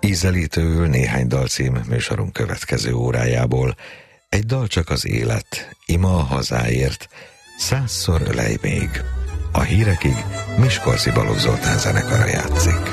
Ízelítőül néhány dalcím műsorunk következő órájából. Egy dal csak az élet, ima a hazáért, 100-szor ölej még. A hírekig Miskolci Balogh Zoltán zenekara játszik.